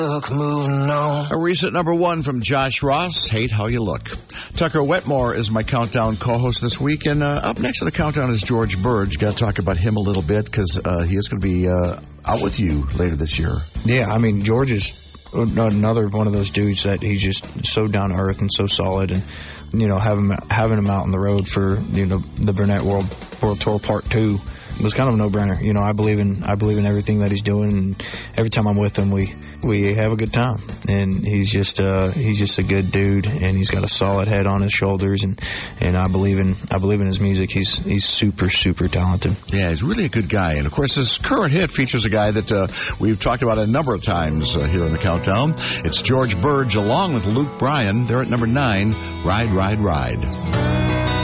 Moving on. A recent number one from Josh Ross, Hate How You Look. Tucker Wetmore is my Countdown co-host this week, and up next on the Countdown is George Burge. Got to talk about him a little bit because he is going to be out with you later this year. Yeah, I mean, George is another one of those dudes that he's just so down to earth and so solid, and having him out on the road for the Burnett World Tour Part 2 was kind of a no-brainer. I believe in everything that he's doing, and every time I'm with him, we have a good time. And he's just a good dude, and he's got a solid head on his shoulders, and I believe in his music. He's super, super talented. Yeah, he's really a good guy. And of course, this current hit features a guy that we've talked about a number of times here on the Countdown. It's George Burge along with Luke Bryan. They're at number 9, Ride, Ride, Ride.